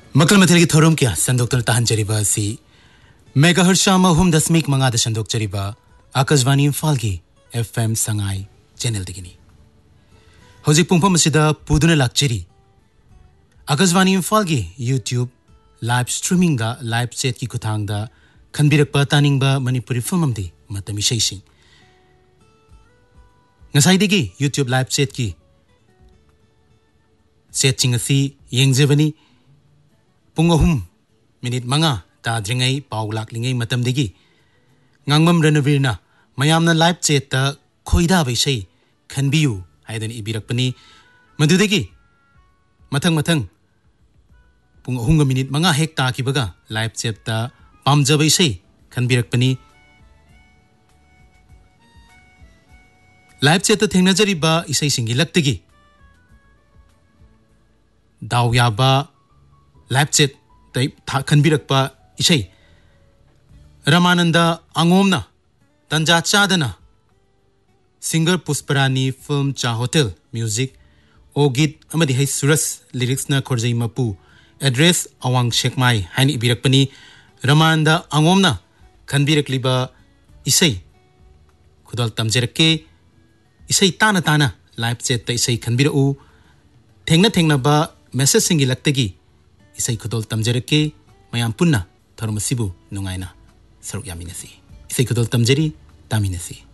मकल मथल की थोरम क्या संदोक्तर ताहन जरीबा सी मेगाहर्ट्ज शामा हुम दशमिक मंगा दशंदोक जरीबा आकाशवाणी इम्फाल की FM संगाई चैनल दिगिनी हौजिक पुंफम सिदा पुदुना लाक्चेरी आकाशवाणी इम्फाल की YouTube लाइव स्ट्रीमिंग दा लाइव चैट की खुथांग दा खनबिरकपा तानिंगबा Manipuri film अमदी मतमी शेसिंग ngसाइदिगी YouTube live chat की सेटिंग असी येंगजेबनी पुंग अहुम मिनिट मंगा ताद्रिंगै पाउ लाक्लिंगै मतमदिगी ngangbam Ranavir mayamna live chat ta khoida baisai khanbiyu haidan ibirakpani madudagi mathang pung ahunga minute manga hek ta kibaga live chat ta pamja baisai khanbirakpani live chat ta thengna jariba isai singi laktagi dawyaba live chat tai khanbirakpa isai Ramananda Angomna Tanja Chadana Singer Pusparani Film Cha Hotel Music Ogit Amadi Hai Suras Lyrics na Khorjai Mapu Address Awang Shekmai Haini Ibirakpani Ramananda Angomna Khanbirak Liba Isai Khudal Tamjerake Isai Tana Live Chat Ta Isai Khanbirau Thengna Ba Message Singi Laktagi Isai Khudal Tamjerake Mayam Punna Tharmasibu Nungaina Saruk Yaminasi Isai Khudal Tamjeri Taminasi